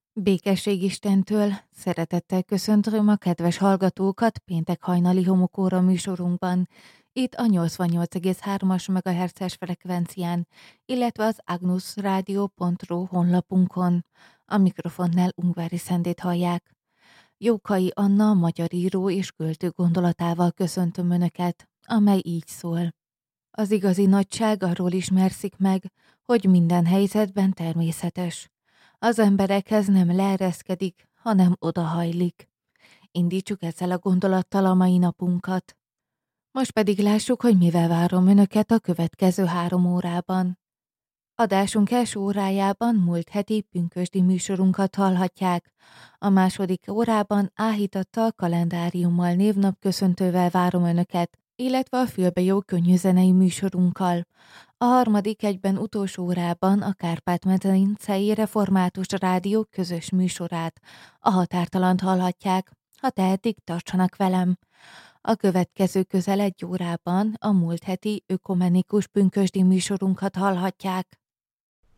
Békesség Istentől, szeretettel köszöntöm a kedves hallgatókat péntek hajnali homokóra műsorunkban, itt a 88,3-as MHz-es frekvencián, illetve az agnusradio.ru honlapunkon. A mikrofonnál Ungvári Szendét hallják. Jókai Anna magyar író és költő gondolatával köszöntöm Önöket, amely így szól. Az igazi nagyság arról ismerszik meg, hogy minden helyzetben természetes. Az emberekhez nem leereszkedik, hanem odahajlik. Indítsuk ezzel a gondolattal a mai napunkat. Most pedig lássuk, hogy mivel várom Önöket a következő 3 órában. Adásunk első órájában múlt heti pünkösdi műsorunkat hallhatják. A második órában áhítattal, kalendáriummal, névnapköszöntővel várom Önöket, illetve a fülbejóg könnyűzenei műsorunkkal. A harmadik egyben utolsó órában a Kárpát-medencei Református Rádió közös műsorát, a Határtalant hallhatják. Ha tehetik, tartsanak velem. A következő közel 1 órában a múlt heti ökumenikus pünkösdi műsorunkat hallhatják.